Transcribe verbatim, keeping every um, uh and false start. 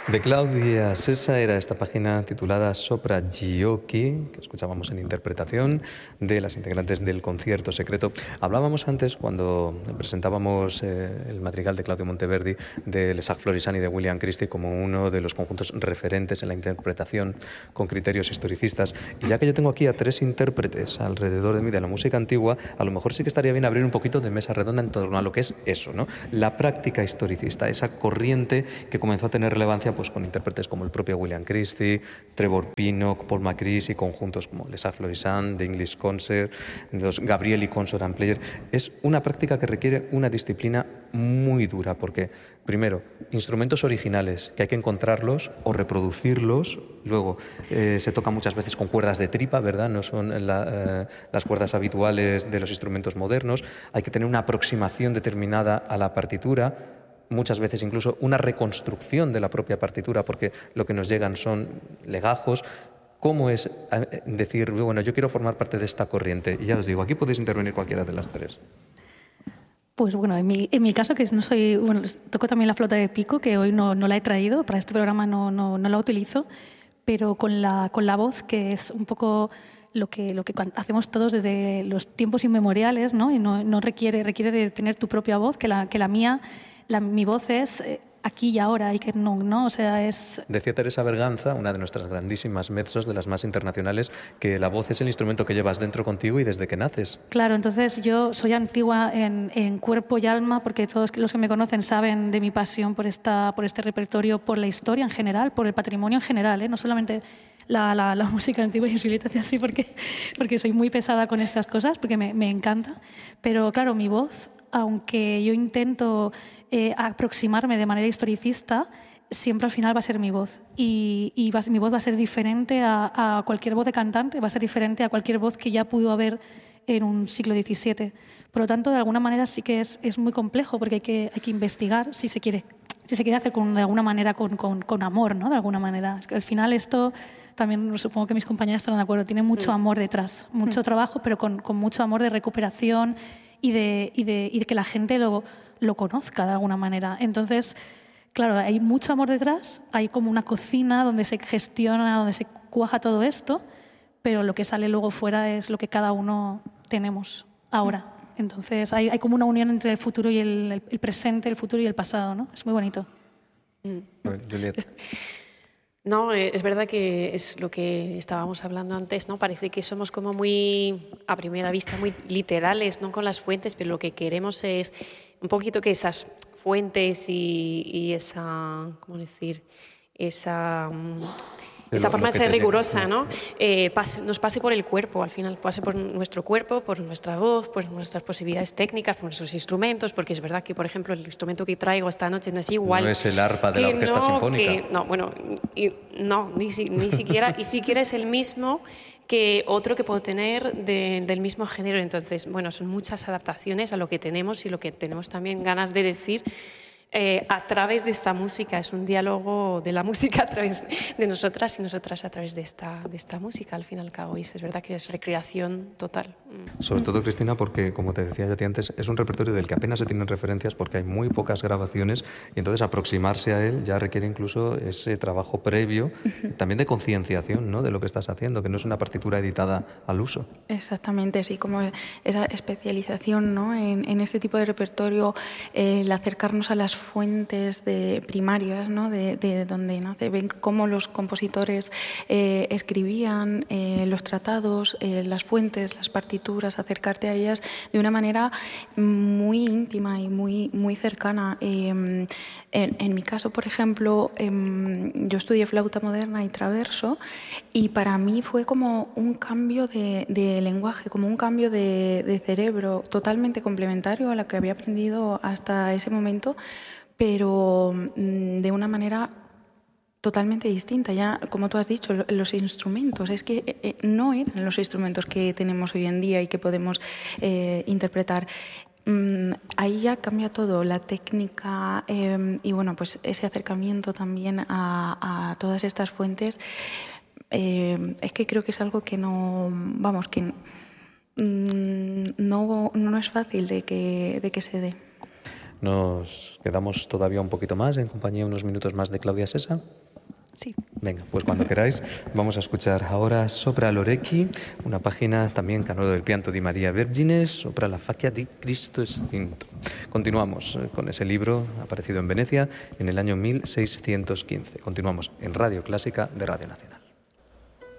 De Claudia Sessa era esta página titulada Sopra Giochi, que escuchábamos en interpretación de las integrantes del Concierto Secreto. Hablábamos antes, cuando presentábamos eh, el madrigal de Claudio Monteverdi, de Les Arts Florissants y de William Christie como uno de los conjuntos referentes en la interpretación con criterios historicistas. Y ya que yo tengo aquí a tres intérpretes alrededor de mí de la música antigua, a lo mejor sí que estaría bien abrir un poquito de mesa redonda en torno a lo que es eso, ¿no? La práctica historicista, esa corriente que comenzó a tener relevancia pues, con intérpretes como el propio William Christie, Trevor Pinnock, Paul McCreary y conjuntos como Les Arts Florissants, The English Concert, los Gabrieli Consonant Player. Es una práctica que requiere una disciplina muy dura porque, primero, instrumentos originales que hay que encontrarlos o reproducirlos. Luego, eh, se toca muchas veces con cuerdas de tripa, ¿verdad? No son la, eh, las cuerdas habituales de los instrumentos modernos. Hay que tener una aproximación determinada a la partitura, muchas veces incluso una reconstrucción de la propia partitura, porque lo que nos llegan son legajos. ¿Cómo es decir, bueno, yo quiero formar parte de esta corriente? Y ya os digo, aquí podéis intervenir cualquiera de las tres. Pues bueno, en mi, en mi caso, que no soy, bueno, toco también la flauta de pico, que hoy no, no la he traído, para este programa no, no, no la utilizo, pero con la, con la voz, que es un poco lo que, lo que hacemos todos desde los tiempos inmemoriales, ¿no? Y no, no requiere, requiere de tener tu propia voz, que la, que la mía, la, mi voz es eh, aquí y ahora, y que no, ¿no? O sea, es... Decía Teresa Berganza, una de nuestras grandísimas mezzos, de las más internacionales, que la voz es el instrumento que llevas dentro contigo y desde que naces. Claro, entonces yo soy antigua en, en cuerpo y alma, porque todos los que me conocen saben de mi pasión por, esta, por este repertorio, por la historia en general, por el patrimonio en general, ¿eh? No solamente la, la, la música antigua, y Julieta hace así porque, porque soy muy pesada con estas cosas, porque me, me encanta. Pero claro, mi voz, aunque yo intento eh, aproximarme de manera historicista, siempre al final va a ser mi voz. Y, y va, mi voz va a ser diferente a, a cualquier voz de cantante, va a ser diferente a cualquier voz que ya pudo haber en un siglo diecisiete. Por lo tanto, de alguna manera sí que es, es muy complejo, porque hay que, hay que investigar si se quiere, si se quiere hacer con, de alguna manera con, con, con amor, ¿no? De alguna manera. Es que al final esto, también supongo que mis compañeras estarán de acuerdo, tiene mucho amor detrás, mucho trabajo, pero con, con mucho amor de recuperación y de, y de, y de que la gente lo, lo conozca de alguna manera. Entonces, claro, hay mucho amor detrás, hay como una cocina donde se gestiona, donde se cuaja todo esto, pero lo que sale luego fuera es lo que cada uno tenemos ahora. Entonces, hay, hay como una unión entre el futuro y el, el, el presente, el futuro y el pasado, ¿no? Es muy bonito. Mm. Julieta. No, es verdad que es lo que estábamos hablando antes, ¿no? Parece que somos como muy, a primera vista, muy literales, ¿no? Con las fuentes, pero lo que queremos es un poquito que esas fuentes y, y esa, ¿cómo decir? Esa... Esa Lo, forma lo de ser te rigurosa, ¿no? Eh, pase, nos pase por el cuerpo, al final, pase por nuestro cuerpo, por nuestra voz, por nuestras posibilidades técnicas, por nuestros instrumentos, porque es verdad que, por ejemplo, el instrumento que traigo esta noche no es igual. No es el arpa de la orquesta no, sinfónica. Que, no, bueno, y, no, ni, ni siquiera, y siquiera es el mismo que otro que puedo tener de, del mismo género. Entonces, bueno, son muchas adaptaciones a lo que tenemos y lo que tenemos también ganas de decir. Eh, a través de esta música, es un diálogo de la música a través de nosotras y nosotras a través de esta, de esta música, al fin y al cabo, y es verdad que es recreación total. Sobre todo, Cristina, porque, como te decía yo a ti antes, es un repertorio del que apenas se tienen referencias porque hay muy pocas grabaciones y entonces aproximarse a él ya requiere incluso ese trabajo previo, también de concienciación, ¿no?, de lo que estás haciendo, que no es una partitura editada al uso. Exactamente, sí, como esa especialización, ¿no?, en, en este tipo de repertorio, eh, el acercarnos a las fuentes de primarias, ¿no?, de, de donde nace, ven cómo los compositores eh, escribían eh, los tratados, eh, las fuentes, las partituras, acercarte a ellas de una manera muy íntima y muy, muy cercana. Eh, en, en mi caso, por ejemplo, eh, yo estudié flauta moderna y traverso y para mí fue como un cambio de, de lenguaje, como un cambio de, de cerebro totalmente complementario a lo que había aprendido hasta ese momento, pero de una manera totalmente distinta. Ya, como tú has dicho, los instrumentos, es que no eran los instrumentos que tenemos hoy en día y que podemos eh, interpretar. Ahí ya cambia todo, la técnica eh, y bueno, pues ese acercamiento también a, a todas estas fuentes. Eh, es que creo que es algo que no, vamos, que no, no es fácil de que, de que se dé. Nos quedamos todavía un poquito más, en compañía unos minutos más de Claudia Sesa. Sí. Venga, pues cuando queráis vamos a escuchar ahora Sopra l'Orecchi, una página también canoro del pianto di María Vergines, Sopra la faccia di Cristo Estinto. Continuamos con ese libro aparecido en Venecia en el año mil seiscientos quince. Continuamos en Radio Clásica de Radio Nacional.